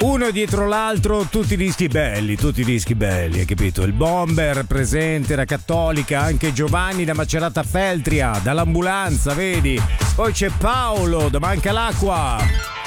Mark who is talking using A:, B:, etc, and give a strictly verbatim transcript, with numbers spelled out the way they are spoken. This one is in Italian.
A: Uno dietro l'altro, tutti dischi belli, tutti dischi belli, hai capito? Il Bomber presente, la Cattolica, anche Giovanni da Macerata Feltria, dall'ambulanza, vedi? Poi c'è Paolo da Manca l'Acqua.